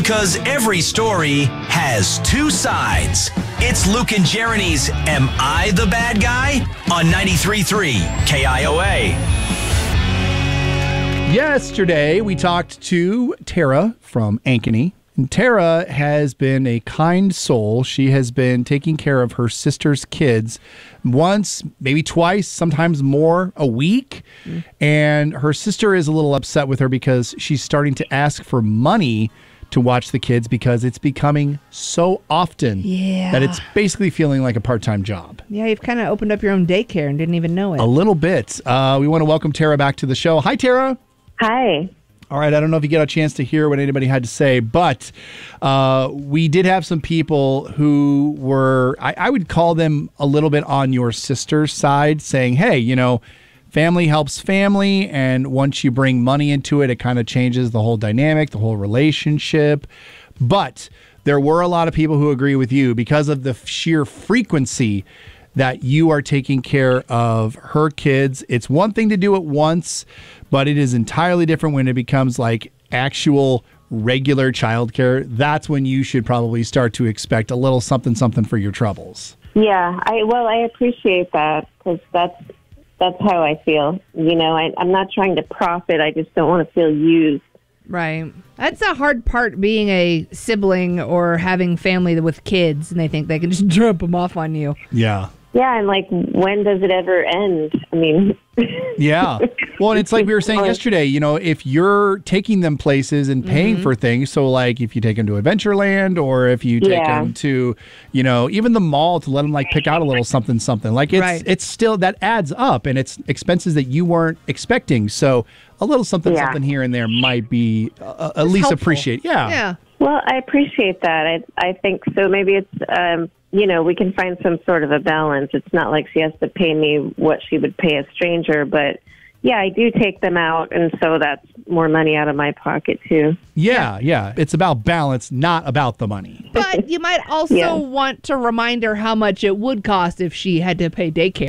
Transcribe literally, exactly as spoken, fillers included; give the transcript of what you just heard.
Because every story has two sides. It's Luke and Jeremy's Am I the Bad Guy? On ninety-three point three K I O A. Yesterday, we talked to Tara from Ankeny. And Tara has been a kind soul. She has been taking care of her sister's kids once, maybe twice, sometimes more a week. Mm. And her sister is a little upset with her because she's starting to ask for money to watch the kids because it's becoming so often yeah. that it's basically feeling like a part-time job. Yeah, you've kind of opened up your own daycare and didn't even know it. A little bit. Uh, we want to welcome Tara back to the show. Hi, Tara. Hi. All right, I don't know if you get a chance to hear what anybody had to say, but uh, we did have some people who were, I, I would call them a little bit on your sister's side, saying, hey, you know, family helps family, and once you bring money into it, it kind of changes the whole dynamic, the whole relationship. But there were a lot of people who agree with you because of the sheer frequency that you are taking care of her kids. It's one thing to do it once, but it is entirely different when it becomes like actual regular childcare. That's when you should probably start to expect a little something something for your troubles. Yeah, I well, I appreciate that because that's that's how I feel. You know, I, I'm not trying to profit. I just don't want to feel used. Right. That's a hard part, being a sibling or having family with kids, and they think they can just drop them off on you. Yeah. Yeah, and like, when does it ever end? I mean... Yeah. Well, and it's like we were saying yesterday, you know, if you're taking them places and paying mm-hmm. for things, so like if you take them to Adventureland or if you take yeah. them to, you know, even the mall to let them like pick out a little something, something, like it's, right. it's still, that adds up, and it's expenses that you weren't expecting. So a little something, yeah. something here and there might be uh, at least helpful. appreciate. Yeah. Yeah. Well, I appreciate that. I, I think so. Maybe it's, um, you know, we can find some sort of a balance. It's not like she has to pay me what she would pay a stranger, but yeah, I do take them out, and so that's more money out of my pocket too. Yeah, yeah. It's about balance, not about the money. But you might also yeah. want to remind her how much it would cost if she had to pay daycare.